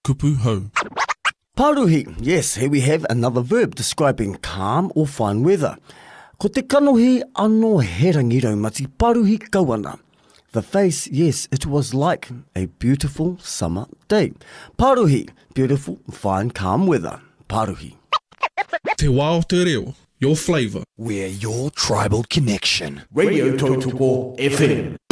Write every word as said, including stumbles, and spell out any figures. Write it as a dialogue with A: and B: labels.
A: kupu hau.
B: Paruhi, yes, here we have another verb describing calm or fine weather. Ko te kanohi anō he rangiraumati paruhi kawana. The face, yes, it was like a beautiful summer day. Paruhi, beautiful, fine, calm weather. Paruhi.
A: Te wā o te reo, your flavour.
C: We're your tribal connection.
D: Radio Tautupo F M.